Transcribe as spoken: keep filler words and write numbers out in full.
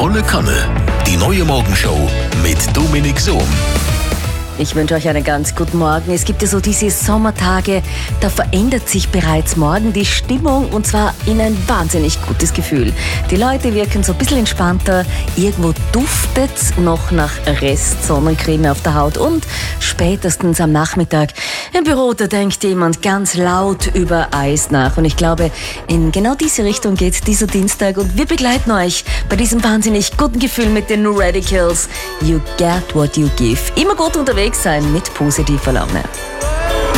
Volle Kanne. Die neue Morgenshow mit Dominik Sohm. Ich wünsche euch einen ganz guten Morgen. Es gibt ja so diese Sommertage, da verändert sich bereits morgen die Stimmung und zwar in ein wahnsinnig gutes Gefühl. Die Leute wirken so ein bisschen entspannter, irgendwo duftet es noch nach Rest Sonnencreme auf der Haut und spätestens am Nachmittag im Büro, da denkt jemand ganz laut über Eis nach. Und ich glaube, in genau diese Richtung geht dieser Dienstag und wir begleiten euch bei diesem wahnsinnig guten Gefühl mit den Radicals. You get what you give. Immer gut unterwegs sein mit positiver Laune.